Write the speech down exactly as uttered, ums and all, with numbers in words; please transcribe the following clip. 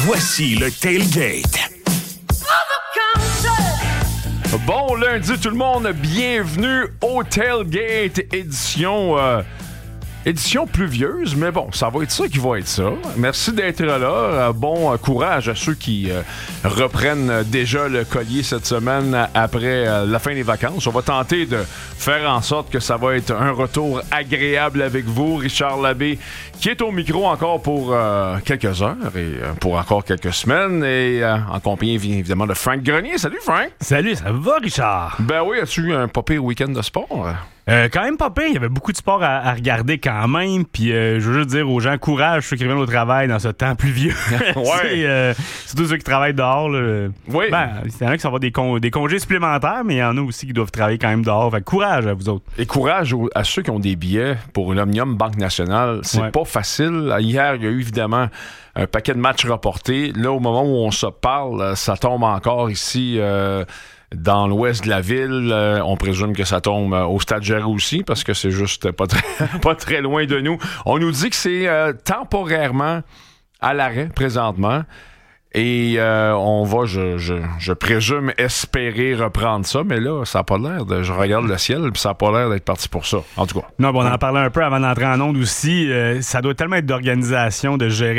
Voici le Tailgate. Bon lundi tout le monde, bienvenue au Tailgate, édition euh, édition pluvieuse, mais bon, ça va être ça qui va être ça. Merci d'être là, euh, bon euh, courage à ceux qui euh, reprennent déjà le collier cette semaine après euh, la fin des vacances. On va tenter de faire en sorte que ça va être un retour agréable avec vous. Richard Labbé qui est au micro encore pour euh, quelques heures et euh, pour encore quelques semaines et euh, en compagnie évidemment de Frank Grenier. Salut Frank! Salut, ça va Richard? Ben oui, as-tu eu un pas pire week-end de sport? Euh, quand même pas pire, il y avait beaucoup de sport à, à regarder quand même, puis euh, je veux juste dire aux gens, courage ceux qui reviennent au travail dans ce temps pluvieux. Ouais. C'est, euh, surtout ceux qui travaillent dehors. Là. Oui. Ben, il y en a qui vont avoir des, con- des congés supplémentaires, mais il y en a aussi qui doivent travailler quand même dehors. Fait que courage à vous autres. Et courage aux- à ceux qui ont des billets pour l'Omnium Banque Nationale. C'est Ouais. pas facile. Hier, il y a eu évidemment un paquet de matchs reportés. Là, au moment où on se parle, ça tombe encore ici euh, dans l'ouest de la ville. Euh, on présume que ça tombe euh, au Stade Géraud aussi parce que c'est juste pas très, pas très loin de nous. On nous dit que c'est euh, temporairement à l'arrêt présentement. Et euh, on va, je, je, je présume, espérer reprendre ça, mais là, ça n'a pas l'air de... Je regarde le ciel, puis ça n'a pas l'air d'être parti pour ça, en tout cas. Non, bon, on en parlait un peu avant d'entrer en onde aussi. Euh, ça doit tellement être d'organisation, de gérer